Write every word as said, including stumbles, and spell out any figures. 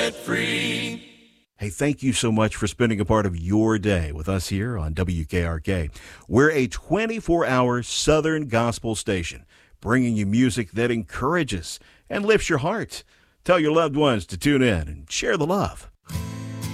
Free. Hey, thank you so much for spending a part of your day with us here on W K R K. We're a twenty-four hour Southern gospel station, bringing you music that encourages and lifts your heart. Tell your loved ones to tune in and share the love.